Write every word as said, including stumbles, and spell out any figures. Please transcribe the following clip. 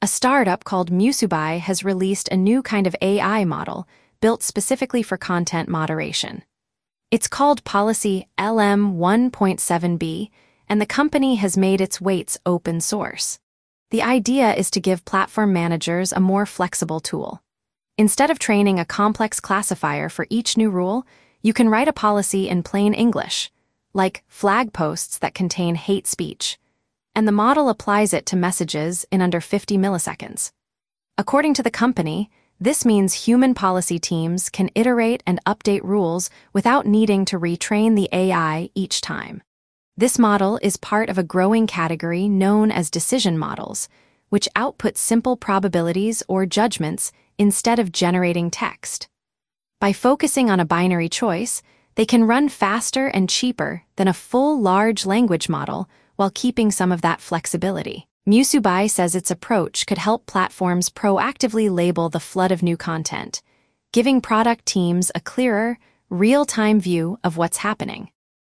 startup called Musubai has released a new kind of A I model built specifically for content moderation. It's called Policy L M one point seven B, and the company has made its weights open source. The idea is to give platform managers a more flexible tool. Instead of training a complex classifier for each new rule, you can write a policy in plain English, like flag posts that contain hate speech, and the model applies it to messages in under fifty milliseconds. According to the company, this means human policy teams can iterate and update rules without needing to retrain the A I each time. This model is part of a growing category known as decision models, which output simple probabilities or judgments instead of generating text. By focusing on a binary choice, they can run faster and cheaper than a full large language model while keeping some of that flexibility. Musubai says its approach could help platforms proactively label the flood of new content, giving product teams a clearer, real-time view of what's happening.